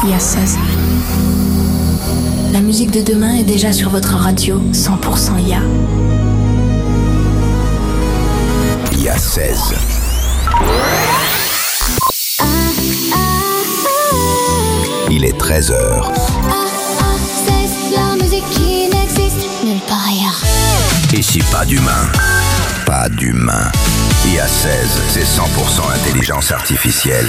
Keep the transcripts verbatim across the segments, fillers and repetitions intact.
I A seize. La musique de demain est déjà sur votre radio cent pour cent I A. I A seize. Il est treize heures. La musique qui n'existe nulle part ailleurs. Ici, pas d'humain. Pas d'humain. I A seize, c'est cent pour cent intelligence artificielle.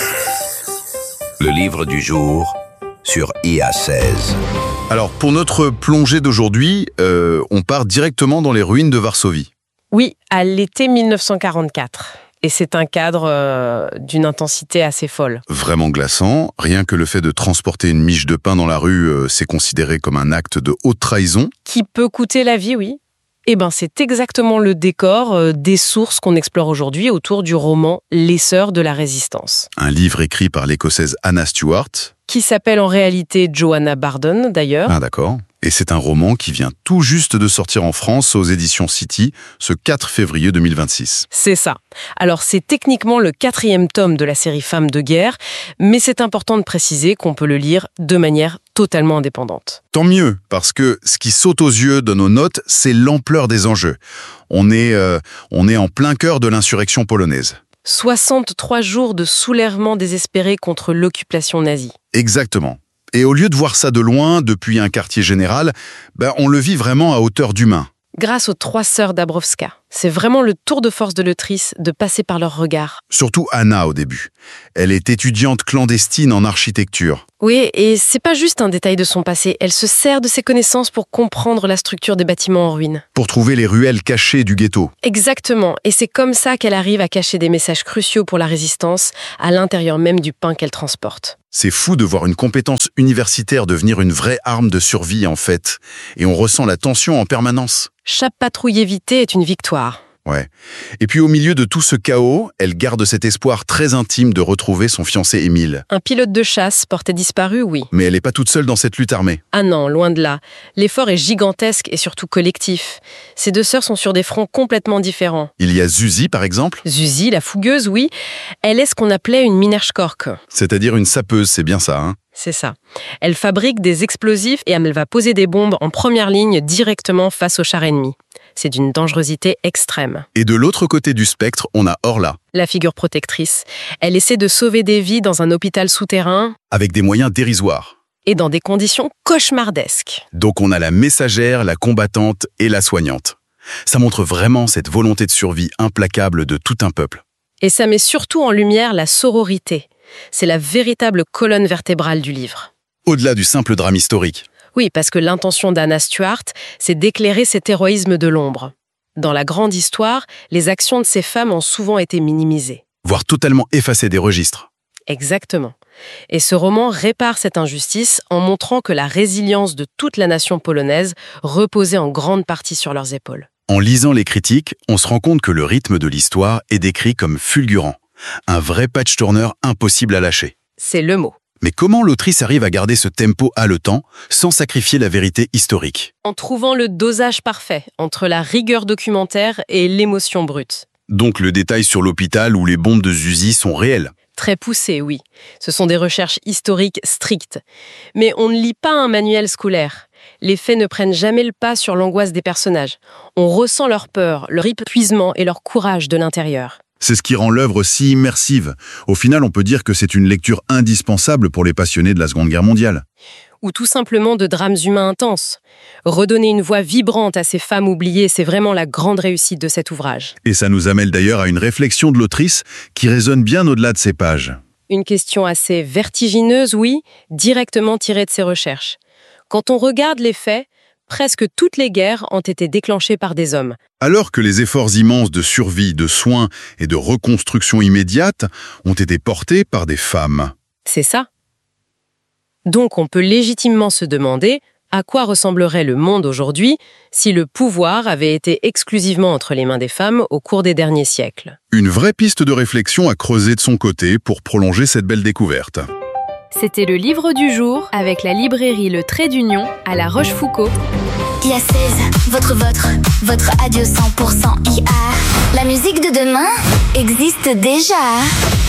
Le livre du jour sur I A seize. Alors, pour notre plongée d'aujourd'hui, euh, on part directement dans les ruines de Varsovie. Oui, à l'été mille neuf cent quarante-quatre. Et c'est un cadre euh, d'une intensité assez folle. Vraiment glaçant. Rien que le fait de transporter une miche de pain dans la rue, euh, c'est considéré comme un acte de haute trahison. Qui peut coûter la vie, oui. Eh ben, c'est exactement le décor euh, des sources qu'on explore aujourd'hui autour du roman « Les Sœurs de la Résistance ». Un livre écrit par l'écossaise Anna Stewart. Qui s'appelle en réalité Joanna Bardon, d'ailleurs. Ah d'accord. Et c'est un roman qui vient tout juste de sortir en France aux éditions City, ce quatre février deux mille vingt-six. C'est ça. Alors c'est techniquement le quatrième tome de la série Femmes de guerre, mais c'est important de préciser qu'on peut le lire de manière totalement indépendante. Tant mieux, parce que ce qui saute aux yeux de nos notes, c'est l'ampleur des enjeux. On est, euh, on est en plein cœur de l'insurrection polonaise. soixante-trois jours de soulèvement désespéré contre l'occupation nazie. Exactement. Et au lieu de voir ça de loin, depuis un quartier général, ben on le vit vraiment à hauteur d'humain. Grâce aux trois sœurs Dabrowska. C'est vraiment le tour de force de l'autrice de passer par leur regard. Surtout Anna au début. Elle est étudiante clandestine en architecture. Oui, et c'est pas juste un détail de son passé. Elle se sert de ses connaissances pour comprendre la structure des bâtiments en ruine. Pour trouver les ruelles cachées du ghetto. Exactement. Et c'est comme ça qu'elle arrive à cacher des messages cruciaux pour la résistance à l'intérieur même du pain qu'elle transporte. C'est fou de voir une compétence universitaire devenir une vraie arme de survie, en fait. Et on ressent la tension en permanence. Chaque patrouille évitée est une victoire. Ouais. Et puis au milieu de tout ce chaos, elle garde cet espoir très intime de retrouver son fiancé Émile. Un pilote de chasse porté disparu, oui. Mais elle n'est pas toute seule dans cette lutte armée. Ah non, loin de là. L'effort est gigantesque et surtout collectif. Ces deux sœurs sont sur des fronts complètement différents. Il y a Zuzi, par exemple. Zuzi, la fougueuse, oui. Elle est ce qu'on appelait une Minerskork. C'est-à-dire une sapeuse, c'est bien ça, hein. C'est ça. Elle fabrique des explosifs et elle va poser des bombes en première ligne directement face aux chars ennemis. C'est d'une dangerosité extrême. Et de l'autre côté du spectre, on a Orla. La figure protectrice. Elle essaie de sauver des vies dans un hôpital souterrain. Avec des moyens dérisoires. Et dans des conditions cauchemardesques. Donc on a la messagère, la combattante et la soignante. Ça montre vraiment cette volonté de survie implacable de tout un peuple. Et ça met surtout en lumière la sororité. C'est la véritable colonne vertébrale du livre. Au-delà du simple drame historique. Oui, parce que l'intention d'Anna Stewart, c'est d'éclairer cet héroïsme de l'ombre. Dans la grande histoire, les actions de ces femmes ont souvent été minimisées. Voire totalement effacées des registres. Exactement. Et ce roman répare cette injustice en montrant que la résilience de toute la nation polonaise reposait en grande partie sur leurs épaules. En lisant les critiques, on se rend compte que le rythme de l'histoire est décrit comme fulgurant. Un vrai patch-tourner impossible à lâcher. C'est le mot. Mais comment l'autrice arrive à garder ce tempo haletant sans sacrifier la vérité historique? En trouvant le dosage parfait entre la rigueur documentaire et l'émotion brute. Donc le détail sur l'hôpital où les bombes de Zuzi sont réelles. Très poussé, oui. Ce sont des recherches historiques strictes. Mais on ne lit pas un manuel scolaire. Les faits ne prennent jamais le pas sur l'angoisse des personnages. On ressent leur peur, leur épuisement et leur courage de l'intérieur. C'est ce qui rend l'œuvre si immersive. Au final, on peut dire que c'est une lecture indispensable pour les passionnés de la Seconde Guerre mondiale. Ou tout simplement de drames humains intenses. Redonner une voix vibrante à ces femmes oubliées, c'est vraiment la grande réussite de cet ouvrage. Et ça nous amène d'ailleurs à une réflexion de l'autrice qui résonne bien au-delà de ces pages. Une question assez vertigineuse, oui, directement tirée de ses recherches. Quand on regarde les faits, presque toutes les guerres ont été déclenchées par des hommes. Alors que les efforts immenses de survie, de soins et de reconstruction immédiate ont été portés par des femmes. C'est ça. Donc on peut légitimement se demander à quoi ressemblerait le monde aujourd'hui si le pouvoir avait été exclusivement entre les mains des femmes au cours des derniers siècles. Une vraie piste de réflexion à creuser de son côté pour prolonger cette belle découverte. C'était le livre du jour avec la librairie Le Trait d'Union à La Rochefoucauld. I A seize, votre votre, votre radio cent pour cent I A. La musique de demain existe déjà.